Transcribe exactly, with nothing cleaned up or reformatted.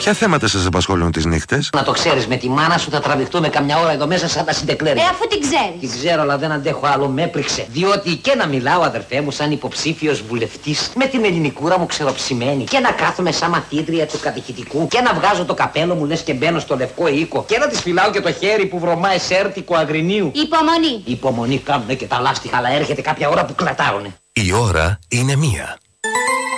Ποια θέματα σας απασχολούν τις νύχτες? Να το ξέρεις, με τη μάνα σου θα τραβηχτούμε καμιά ώρα εδώ μέσα σαν τα συντεκλέρια. Ε, αφού την ξέρεις. Την ξέρω, αλλά δεν αντέχω άλλο, με έπριξε. Διότι και να μιλάω, αδερφέ μου, σαν υποψήφιος βουλευτής, με την ελληνικούρα μου ξεροψημένη, και να κάθομαι σαν μαθήτρια του κατηχητικού, και να βγάζω το καπέλο μου λες και μπαίνω στο λευκό οίκο, και να της φυλάω και το χέρι που βρωμάει σέρτικο αγρινίου. Υπομονή. Υπομονή κάνουνε και τα λάστιχα, αλλά έρχεται κάποια ώρα που κλατάρουνε. Η ώρα είναι μία.